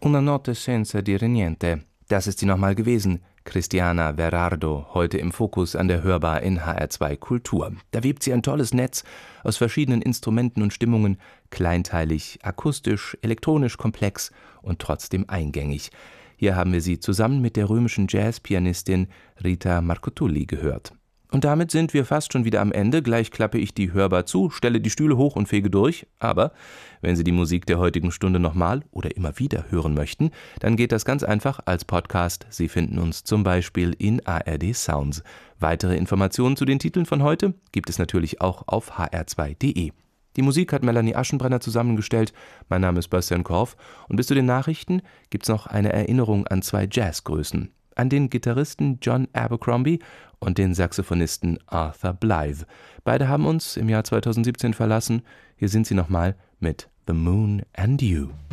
Una notte senza dire niente. Das ist sie nochmal gewesen. Cristiana Verardo, heute im Fokus an der Hörbar in HR2 Kultur. Da webt sie ein tolles Netz aus verschiedenen Instrumenten und Stimmungen, kleinteilig, akustisch, elektronisch komplex und trotzdem eingängig. Hier haben wir sie zusammen mit der römischen Jazzpianistin Rita Marcotulli gehört. Und damit sind wir fast schon wieder am Ende. Gleich klappe ich die Hörbar zu, stelle die Stühle hoch und fege durch. Aber wenn Sie die Musik der heutigen Stunde nochmal oder immer wieder hören möchten, dann geht das ganz einfach als Podcast. Sie finden uns zum Beispiel in ARD Sounds. Weitere Informationen zu den Titeln von heute gibt es natürlich auch auf hr2.de. Die Musik hat Melanie Aschenbrenner zusammengestellt. Mein Name ist Bastian Korff. Und bis zu den Nachrichten gibt's noch eine Erinnerung an zwei Jazzgrößen. An den Gitarristen John Abercrombie und den Saxophonisten Arthur Blythe. Beide haben uns im Jahr 2017 verlassen. Hier sind sie nochmal mit The Moon and You.